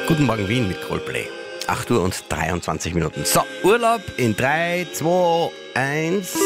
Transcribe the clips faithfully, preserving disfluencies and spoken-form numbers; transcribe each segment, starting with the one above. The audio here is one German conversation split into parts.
Guten Morgen Wien mit Coldplay. acht Uhr und dreiundzwanzig Minuten. So, Urlaub in drei, zwei, eins.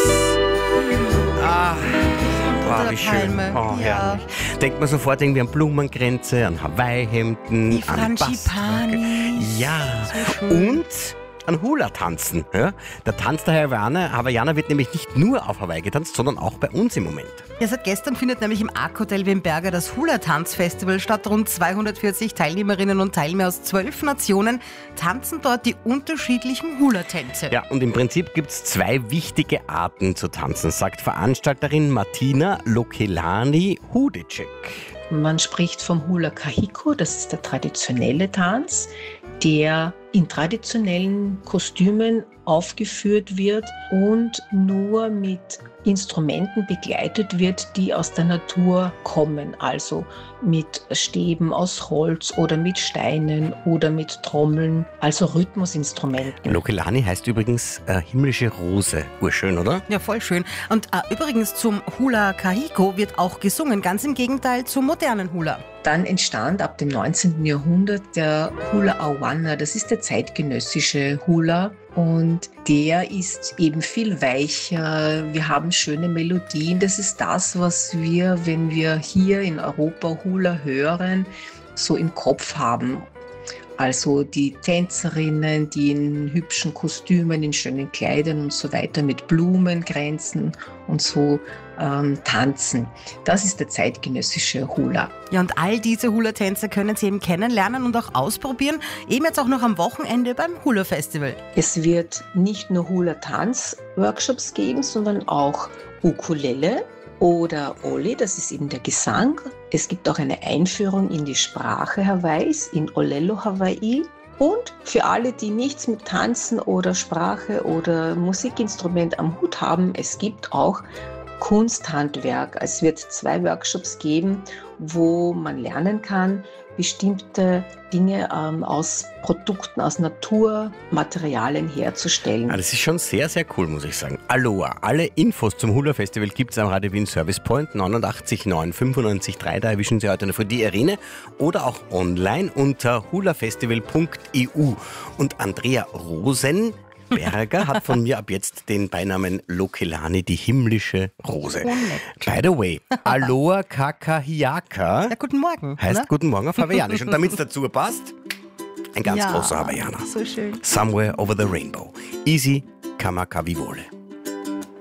Ah, wow, wie schön. Oh, ja. herrlich. Denkt man sofort irgendwie an Blumenkränze, an Hawaii-Hemden, Die an Frangipani. Ja, So schön. und an Hula-Tanzen. Ja? Der Tanz der Hawaiianer, Hawaiianer wird nämlich nicht nur auf Hawaii getanzt, sondern auch bei uns im Moment. Ja, seit gestern findet nämlich im Arc-Hotel Wimberger das Hula-Tanz-Festival statt. Rund zweihundertvierzig Teilnehmerinnen und Teilnehmer aus zwölf Nationen tanzen dort die unterschiedlichen Hula-Tänze. Ja, und im Prinzip gibt es zwei wichtige Arten zu tanzen, sagt Veranstalterin Martina Lokelani Hudicek. Man spricht vom Hula Kahiko, das ist der traditionelle Tanz, der in traditionellen Kostümen aufgeführt wird und nur mit Instrumenten begleitet wird, die aus der Natur kommen, also mit Stäben aus Holz oder mit Steinen oder mit Trommeln, also Rhythmusinstrumenten. Lokelani heißt übrigens äh, himmlische Rose. Urschön, oder? Ja, voll schön. Und äh, übrigens zum Hula Kahiko wird auch gesungen, ganz im Gegenteil zum modernen Hula. Dann entstand ab dem neunzehnten Jahrhundert der Hula Awana, das ist der zeitgenössische Hula und der ist eben viel weicher, wir haben schöne Melodien, das ist das, was wir, wenn wir hier in Europa Hula hören, so im Kopf haben. Also die Tänzerinnen, die in hübschen Kostümen, in schönen Kleidern und so weiter mit Blumenkränzen und so ähm, tanzen. Das ist der zeitgenössische Hula. Ja, und all diese Hula-Tänze können Sie eben kennenlernen und auch ausprobieren, eben jetzt auch noch am Wochenende beim Hula-Festival. Es wird nicht nur Hula-Tanz-Workshops geben, sondern auch Ukulele oder Oli, das ist eben der Gesang. Es gibt auch eine Einführung in die Sprache Hawaiis, in Olelo Hawaii. Und für alle, die nichts mit Tanzen oder Sprache oder Musikinstrument am Hut haben, es gibt auch Kunsthandwerk. Es wird zwei Workshops geben, wo man lernen kann, bestimmte Dinge ähm, aus Produkten, aus Naturmaterialien herzustellen. Ja, das ist schon sehr, sehr cool, muss ich sagen. Aloha, alle Infos zum Hula-Festival gibt es am Radio Wien Service Point neunundachtzig neun fünfundneunzig drei. Da erwischen Sie heute noch für die Irene oder auch online unter hulafestival punkt e u. Und Andrea Rosen Berger hat von mir ab jetzt den Beinamen Lokelani, die himmlische Rose. By the way, Aloha Kakahiaka Ja, guten Morgen. heißt ne? Guten Morgen auf Hawaiianisch. Und damit es dazu passt, ein ganz Ja, großer Hawaiianer. so schön. Somewhere over the rainbow. Easy Kamakavivole.